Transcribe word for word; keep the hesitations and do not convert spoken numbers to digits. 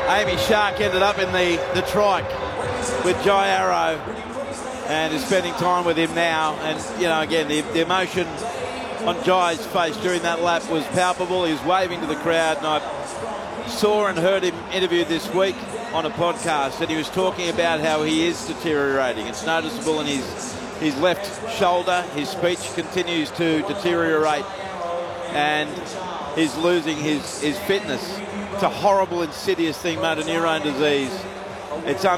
Amy Shark ended up in the, the trike with Jai Arrow and is spending time with him now. And, you know, again, the, the emotion on Jai's face during that lap was palpable. He was waving to the crowd, and I saw and heard him interviewed this week on a podcast, and he was talking about how he is deteriorating. It's noticeable in his, his left shoulder. His speech continues to deteriorate, and he's losing his, his fitness. It's a horrible, insidious thing, motor neurone disease. It's